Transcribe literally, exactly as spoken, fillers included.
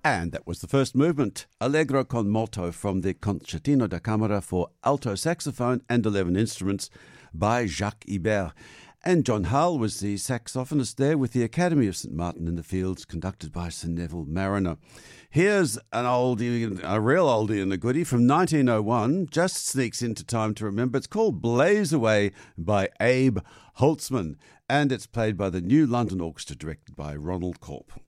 And that was the first movement, Allegro con moto, from the Concertino da Camera for alto saxophone and eleven instruments by Jacques Ibert. And John Hull was the saxophonist there with the Academy of Saint Martin in the Fields, conducted by Sir Neville Marriner. Here's an oldie, a real oldie and a goodie from nineteen oh one, just sneaks into time to remember. It's called Blaze Away by Abe Holtzman, and it's played by the New London Orchestra, directed by Ronald Corp.